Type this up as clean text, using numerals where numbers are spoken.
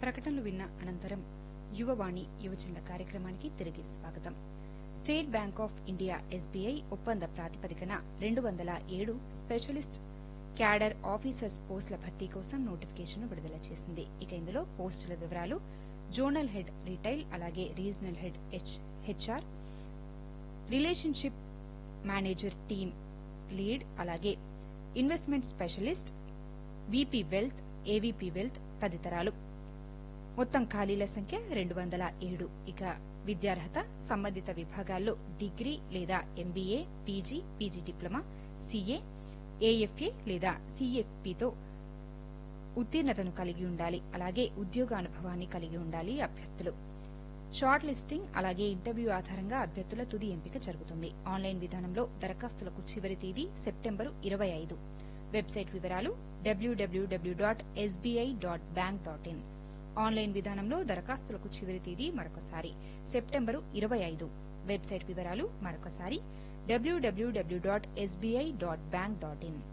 ప్రకటనలు విన్న అనంతరం యువవాణి యువజనుల కార్యక్రమానికి తిరిగి స్వాగతం. State bank of India SBI ఒప్పంద ప్రాతిపదికన 207 స్పెషలిస్ట్ క్యాడర్ ఆఫీసర్స్ పోస్టుల భర్తీ కోసం నోటిఫికేషన్ విడుదల చేసింది. ఇక ఇందులో పోస్టుల వివరాలు: జోనల్ హెడ్ రీటైల్, అలాగే regional head HR, relationship manager, team lead, అలాగే investment specialist, VP wealth, AVP wealth తదితరాలు. మొత్తం ఖాళీల సంఖ్య 207. ఇక విద్యార్హత సంబంధిత విభాగాల్లో డిగ్రీ లేదా MBA, PG, PG diploma, CA, AFA లేదా సీఎఫ్పీతో ఉత్తీర్ణతను కలిగి ఉండాలి. అలాగే ఉద్యోగానుభవాన్ని కలిగి ఉండాలి అభ్యర్థులు. షార్ట్ లిస్టింగ్ అలాగే ఇంటర్వ్యూ ఆధారంగా అభ్యర్థుల తుది ఎంపిక జరుగుతుంది. ఆన్లైన్ విధానంలో దరఖాస్తులకు చివరి తేదీ సెప్టెంబరు 25. వెబ్సైట్ వివరాలు www.sbi.bank.in. ఆన్లైన్ విధానంలో దరఖాస్తులకు చివరి తేదీ మరొకసారి సెప్టెంబరు 25. వెబ్సైట్ వివరాలు మరొకసారి www.sbi.bank.in.